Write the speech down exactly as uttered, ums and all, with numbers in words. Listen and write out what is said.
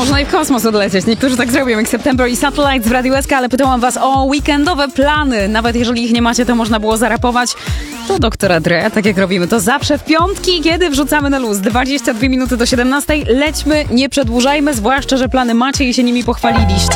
można i w kosmos odlecieć. Niektórzy tak zrobią, jak September i Satellite z Radio S K, ale pytałam was o weekendowe plany. Nawet jeżeli ich nie macie, to można było zarapować do doktora Dre, tak jak robimy to zawsze w piątki, kiedy wrzucamy na luz. dwadzieścia dwie minuty do siedemnastej. Lećmy, nie przedłużajmy, zwłaszcza, że plany macie i się nimi pochwaliliście.